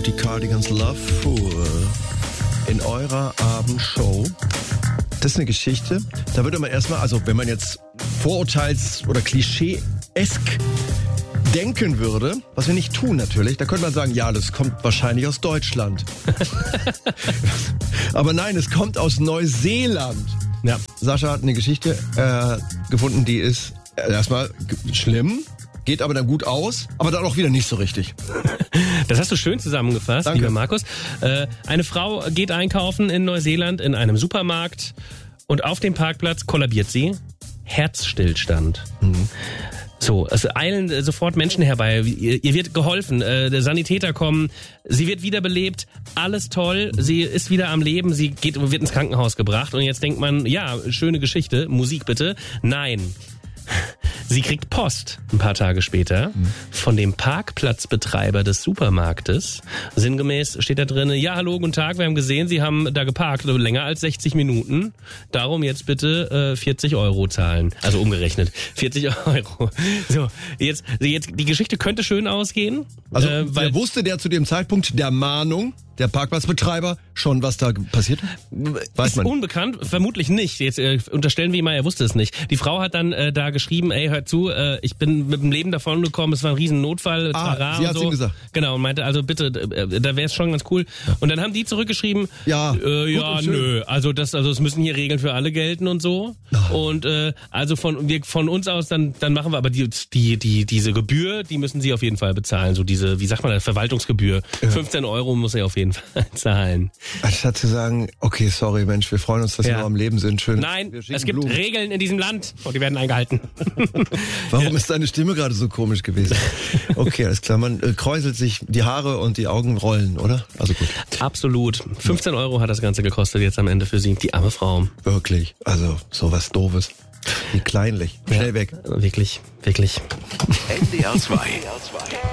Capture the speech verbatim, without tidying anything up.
und die Cardigans Love Fool in eurer Abendshow. Das ist eine Geschichte, da würde man erstmal, also wenn man jetzt vorurteils- oder klischee-esk denken würde, was wir nicht tun natürlich, da könnte man sagen, ja, das kommt wahrscheinlich aus Deutschland. Aber nein, es kommt aus Neuseeland. Ja. Sascha hat eine Geschichte äh, gefunden, die ist äh, erstmal g- schlimm, geht aber dann gut aus, aber dann auch wieder nicht so richtig. Das hast du schön zusammengefasst, Danke. lieber Markus. Äh, eine Frau geht einkaufen in Neuseeland in einem Supermarkt und auf dem Parkplatz kollabiert sie. Herzstillstand. Mhm. So, es eilen sofort Menschen herbei. Ihr, ihr wird geholfen. Äh, der Sanitäter kommen. Sie wird wiederbelebt. Alles toll. Sie ist wieder am Leben. Sie geht, wird ins Krankenhaus gebracht. Und jetzt denkt man, ja, schöne Geschichte. Musik bitte. Nein. Sie kriegt Post ein paar Tage später von dem Parkplatzbetreiber des Supermarktes. Sinngemäß steht da drin, ja, hallo, guten Tag, wir haben gesehen, Sie haben da geparkt, länger als sechzig Minuten. Darum jetzt bitte äh, vierzig Euro zahlen. Also umgerechnet, vierzig Euro. So, jetzt, jetzt die Geschichte könnte schön ausgehen. Also äh, weil wer wusste der zu dem Zeitpunkt der Mahnung, der Parkplatzbetreiber, schon was da passiert? Weiß ist man. unbekannt, vermutlich nicht. Jetzt äh, unterstellen wir immer, er wusste es nicht. Die Frau hat dann äh, da geschrieben, ey, hört zu, äh, ich bin mit dem Leben davon gekommen, es war ein riesen Notfall. Ah, tara sie und hat's so. ihm gesagt. Genau, und meinte, also bitte, äh, da wäre es schon ganz cool. Und dann haben die zurückgeschrieben, Ja, äh, gut ja, und schön. nö, also das, also es müssen hier Regeln für alle gelten und so. Und äh, also von wir von uns aus, dann dann machen wir aber die die die diese Gebühr, die müssen sie auf jeden Fall bezahlen. So diese, wie sagt man das, Verwaltungsgebühr. Ja. fünfzehn Euro muss er auf jeden Fall zahlen. Anstatt zu sagen, okay, sorry Mensch, wir freuen uns, dass Ja. wir noch am Leben sind. Schön. Nein, wir schicken es gibt Blumen. Regeln in diesem Land und die werden eingehalten. Warum ist deine Stimme gerade so komisch gewesen? Okay, alles klar. Man äh, kräuselt sich die Haare und die Augen rollen, oder? Also gut. Absolut. fünfzehn Euro hat das Ganze gekostet jetzt am Ende für sie. Die arme Frau. Wirklich. Also sowas Doofes. Wie kleinlich. Schnell weg. Wirklich, wirklich. N D R zwei.